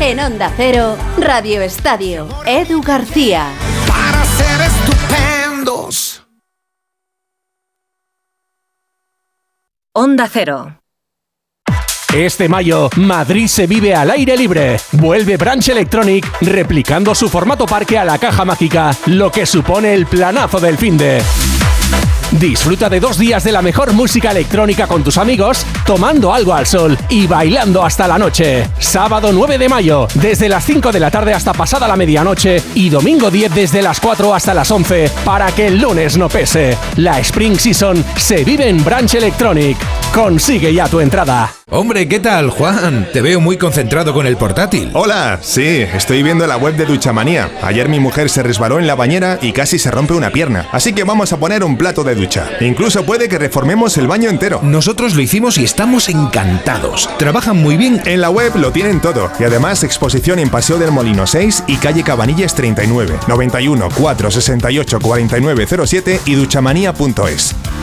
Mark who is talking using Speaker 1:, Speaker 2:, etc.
Speaker 1: En Onda Cero, Radio Estadio, Edu García.
Speaker 2: Para ser estupendos.
Speaker 3: Onda Cero.
Speaker 4: Este mayo, Madrid se vive al aire libre. Vuelve Branch Electronic, replicando su formato parque a la Caja Mágica, lo que supone el planazo del finde. Disfruta de 2 días de la mejor música electrónica con tus amigos, tomando algo al sol y bailando hasta la noche. Sábado 9 de mayo, desde las 5 de la tarde hasta pasada la medianoche, y domingo 10 desde las 4 hasta las 11, para que el lunes no pese. La Spring Season se vive en Branch Electronic. Consigue ya tu entrada.
Speaker 5: Hombre, ¿qué tal, Juan? Te veo muy concentrado con el portátil.
Speaker 6: Hola, sí, estoy viendo la web de Duchamanía. Ayer mi mujer se resbaló en la bañera y casi se rompe una pierna. Así que vamos a poner un plato de ducha. Incluso puede que reformemos el baño entero.
Speaker 5: Nosotros lo hicimos y estamos encantados. Trabajan muy bien.
Speaker 6: En la web lo tienen todo. Y además exposición en Paseo del Molino 6 y calle Cabanillas 39, 91 468 4907 y duchamanía.es.